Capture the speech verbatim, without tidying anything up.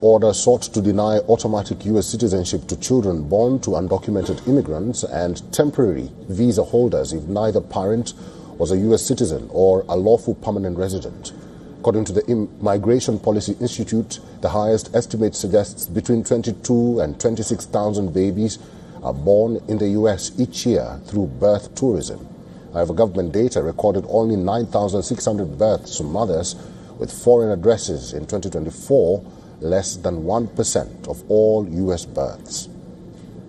Order sought to deny automatic U S citizenship to children born to undocumented immigrants and temporary visa holders if neither parent was a U S citizen or a lawful permanent resident. According to the Immigration Policy Institute, the highest estimate suggests between twenty-two and twenty-six thousand babies are born in the U S each year through birth tourism. However, government data recorded only nine thousand six hundred births to mothers with foreign addresses in twenty twenty-four, less than one percent of all U S births.